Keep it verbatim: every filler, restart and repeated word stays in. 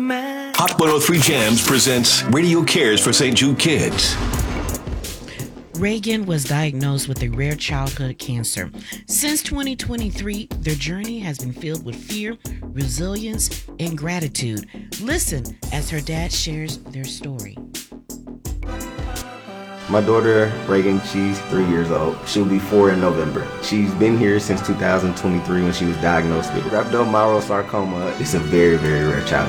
Hot one oh three Jams presents Radio Cares for Saint Jude Kids. Reagan was diagnosed with a rare childhood cancer. Since twenty twenty-three, their journey has been filled with fear, resilience, and gratitude. Listen as her dad shares their story. My daughter, Reagan, she's three years old. She'll be four in November. She's been here since two thousand twenty-three when she was diagnosed with rhabdomyosarcoma. It's a very, very rare childhood